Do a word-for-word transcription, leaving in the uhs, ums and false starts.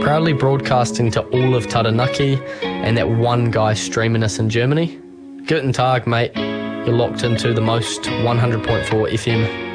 proudly broadcasting to all of Taranaki and that one guy streaming us in Germany. Guten Tag, mate. You're locked into the most one hundred point four F M